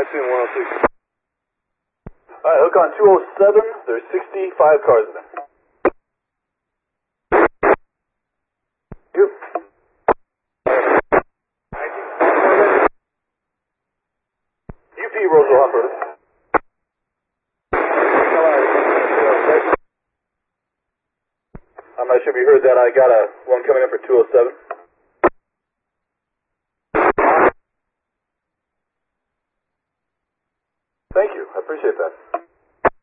Neptune 106. Alright, hook on 207. There's 65 cars in there. Yep. UP Roseville Off-Road. I'm not sure if you heard that. I got one coming in for 207. Thank you. I appreciate that.